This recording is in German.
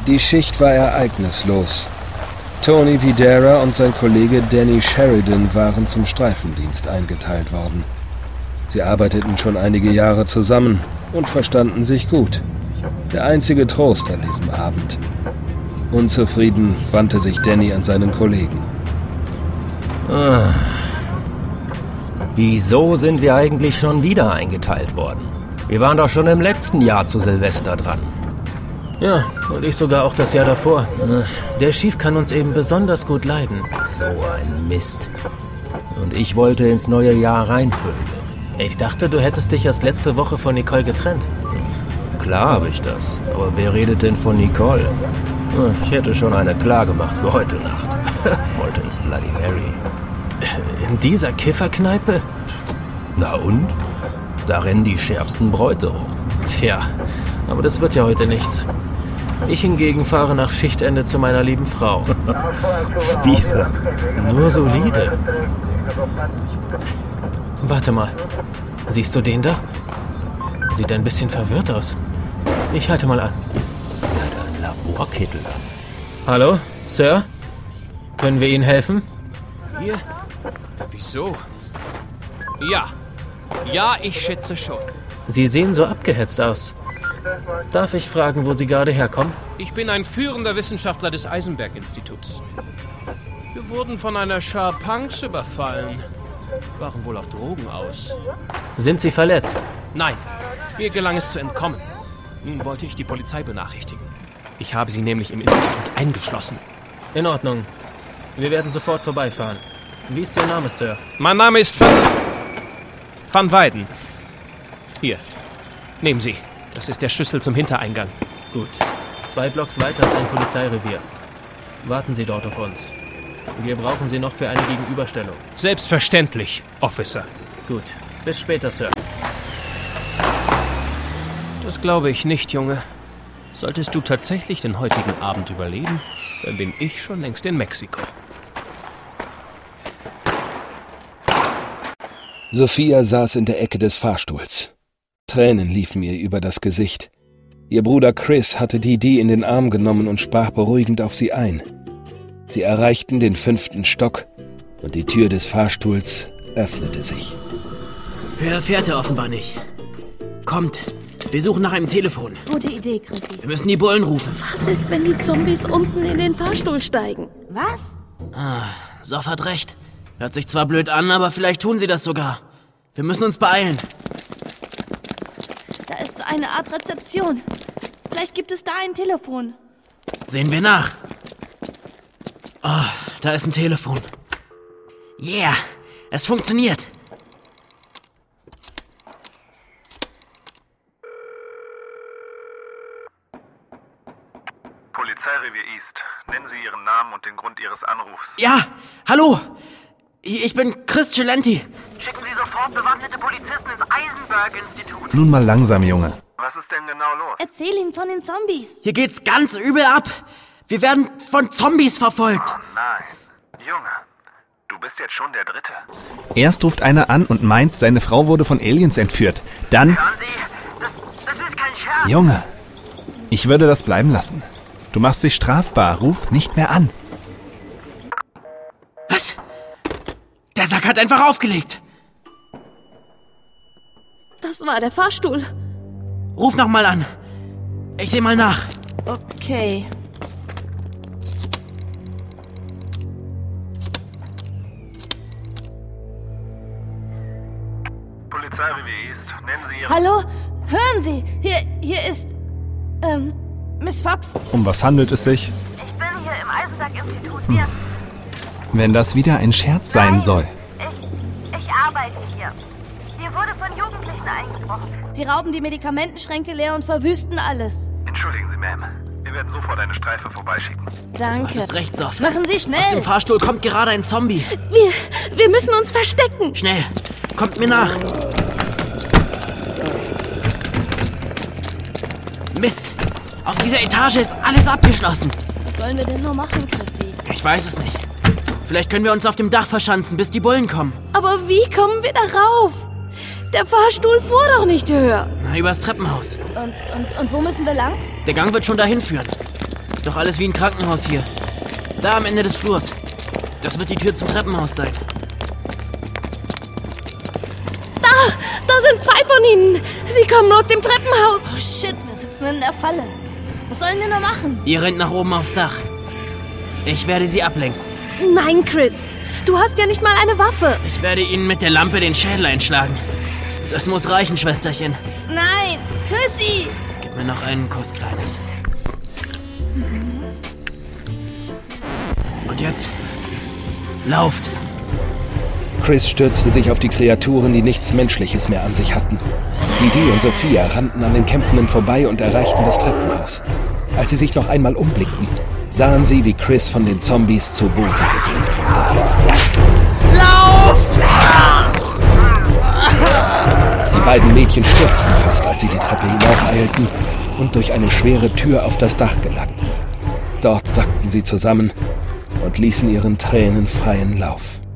Die Schicht war ereignislos. Tony Videra und sein Kollege Danny Sheridan waren zum Streifendienst eingeteilt worden. Sie arbeiteten schon einige Jahre zusammen und verstanden sich gut. Der einzige Trost an diesem Abend. Unzufrieden wandte sich Danny an seinen Kollegen. Wieso sind wir eigentlich schon wieder eingeteilt worden? Wir waren doch schon im letzten Jahr zu Silvester dran. Ja, und ich sogar auch das Jahr davor. Der Chief kann uns eben besonders gut leiden. So ein Mist. Und ich wollte ins neue Jahr reinfüllen. Ich dachte, du hättest dich erst letzte Woche von Nicole getrennt. Klar habe ich das. Aber wer redet denn von Nicole? Ich hätte schon eine klar gemacht für heute Nacht. Wollte ins Bloody Mary. In dieser Kifferkneipe? Na und? Da rennen die schärfsten Bräute rum. Tja, aber das wird ja heute nichts. Ich hingegen fahre nach Schichtende zu meiner lieben Frau. Spießer. Nur solide. Warte mal. Siehst du den da? Sieht ein bisschen verwirrt aus. Ich halte mal an. Er hat einen Laborkittel an. Hallo, Sir? Können wir Ihnen helfen? Hier? Wieso? Ja, ich schätze schon. Sie sehen so abgehetzt aus. Darf ich fragen, wo Sie gerade herkommen? Ich bin ein führender Wissenschaftler des Eisenberg-Instituts. Wir wurden von einer Schar Punks überfallen. Waren wohl auf Drogen aus. Sind Sie verletzt? Nein, mir gelang es zu entkommen. Nun wollte ich die Polizei benachrichtigen. Ich habe sie nämlich im Institut eingeschlossen. In Ordnung. Wir werden sofort vorbeifahren. Wie ist Ihr Name, Sir? Mein Name ist Van Weyden. Hier, nehmen Sie. Das ist der Schlüssel zum Hintereingang. Gut. 2 Blocks weiter ist ein Polizeirevier. Warten Sie dort auf uns. Wir brauchen Sie noch für eine Gegenüberstellung. Selbstverständlich, Officer. Gut. Bis später, Sir. Das glaube ich nicht, Junge. Solltest du tatsächlich den heutigen Abend überleben, dann bin ich schon längst in Mexiko. Sophia saß in der Ecke des Fahrstuhls. Tränen liefen ihr über das Gesicht. Ihr Bruder Chris hatte die in den Arm genommen und sprach beruhigend auf sie ein. Sie erreichten den 5. Stock und die Tür des Fahrstuhls öffnete sich. Höher fährt er offenbar nicht. Kommt, wir suchen nach einem Telefon. Gute Idee, Chrissy. Wir müssen die Bullen rufen. Was ist, wenn die Zombies unten in den Fahrstuhl steigen? Was? Sof hat recht. Hört sich zwar blöd an, aber vielleicht tun sie das sogar. Wir müssen uns beeilen. Da ist so eine Art Rezeption. Vielleicht gibt es da ein Telefon. Sehen wir nach. Oh, da ist ein Telefon. Yeah, es funktioniert. Polizeirevier East. Nennen Sie Ihren Namen und den Grund Ihres Anrufs. Ja, hallo. Ich bin Chris Celenti. Schicken Sie sofort bewaffnete Polizisten ins Eisenberg-Institut. Nun mal langsam, Junge. Was ist denn genau los? Erzähl ihm von den Zombies. Hier geht's ganz übel ab. Wir werden von Zombies verfolgt. Oh nein. Junge, du bist jetzt schon der Dritte. Erst ruft einer an und meint, seine Frau wurde von Aliens entführt. Dann... Hören Sie, das ist kein Scherz. Junge, ich würde das bleiben lassen. Du machst dich strafbar. Ruf nicht mehr an. Was? Der Sack hat einfach aufgelegt. Das war der Fahrstuhl. Ruf noch mal an. Ich seh mal nach. Okay. Polizeirevier East. Nennen Sie Ihren... Hallo? Hören Sie, hier ist... Miss Fox. Um was handelt es sich? Ich bin hier im Eisenberg-Institut. Hier. Wenn das wieder ein Scherz sein soll. Ich arbeite hier. Hier wurde von Jugendlichen eingebrochen. Sie rauben die Medikamentenschränke leer und verwüsten alles. Entschuldigen Sie, Ma'am. Wir werden sofort eine Streife vorbeischicken. Danke. Ist recht, Sof. Machen Sie Aus dem schnell. Fahrstuhl kommt gerade ein Zombie. Wir müssen uns verstecken. Schnell, kommt mir nach. Mist, auf dieser Etage ist alles abgeschlossen. Was sollen wir denn nur machen, Chrissy? Ich weiß es nicht. Vielleicht können wir uns auf dem Dach verschanzen, bis die Bullen kommen. Aber wie kommen wir da rauf? Der Fahrstuhl fuhr doch nicht höher. Na, übers Treppenhaus. Und wo müssen wir lang? Der Gang wird schon dahin führen. Ist doch alles wie ein Krankenhaus hier. Da am Ende des Flurs. Das wird die Tür zum Treppenhaus sein. Da sind 2 von ihnen. Sie kommen aus dem Treppenhaus. Oh shit, wir sitzen in der Falle. Was sollen wir nur machen? Ihr rennt nach oben aufs Dach. Ich werde sie ablenken. Nein, Chris. Du hast ja nicht mal eine Waffe. Ich werde ihnen mit der Lampe den Schädel einschlagen. Das muss reichen, Schwesterchen. Nein, Chrissy. Gib mir noch einen Kuss, Kleines. Und jetzt lauft. Chris stürzte sich auf die Kreaturen, die nichts Menschliches mehr an sich hatten. Didi und Sophia rannten an den Kämpfenden vorbei und erreichten das Treppenhaus. Als sie sich noch einmal umblickten, sahen sie, wie Chris von den Zombies zu Boden gedrückt wurde. Lauft! Die beiden Mädchen stürzten fast, als sie die Treppe hinaufeilten und durch eine schwere Tür auf das Dach gelangten. Dort sackten sie zusammen und ließen ihren Tränen freien Lauf.